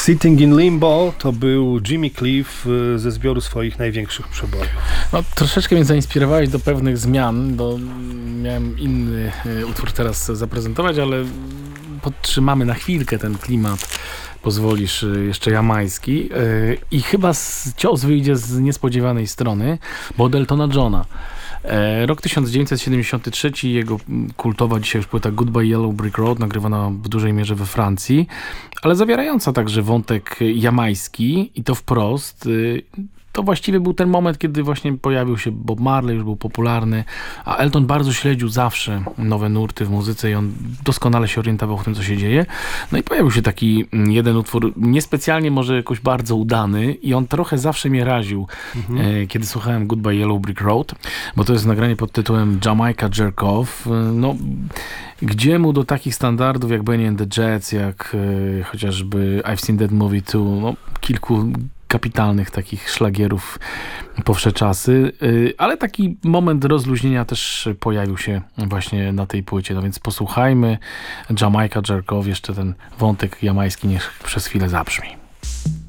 Sitting in Limbo to był Jimmy Cliff ze zbioru swoich największych przebojów. No, troszeczkę mnie zainspirowałeś do pewnych zmian. Miałem inny utwór teraz zaprezentować, ale podtrzymamy na chwilkę ten klimat. Pozwolisz, jeszcze jamański. I chyba cios wyjdzie z niespodziewanej strony, bo od Eltona Johna. Rok 1973, jego kultowa dzisiaj już płyta Goodbye Yellow Brick Road, nagrywana w dużej mierze we Francji, ale zawierająca także wątek jamański i to wprost. To właściwie był ten moment, kiedy właśnie pojawił się Bob Marley, już był popularny, a Elton bardzo śledził zawsze nowe nurty w muzyce i on doskonale się orientował w tym, co się dzieje. No i pojawił się taki jeden utwór, niespecjalnie może jakoś bardzo udany i on trochę zawsze mnie raził, kiedy słuchałem Goodbye Yellow Brick Road, bo to jest nagranie pod tytułem Jamaica Jerk Off. No, gdzie mu do takich standardów jak Benny and the Jets, jak chociażby I've Seen That Movie Too, no kilku kapitalnych takich szlagierów po wsze czasy, ale taki moment rozluźnienia też pojawił się właśnie na tej płycie, no więc posłuchajmy Jamaica Jerk Off, jeszcze ten wątek jamański niech przez chwilę zabrzmi.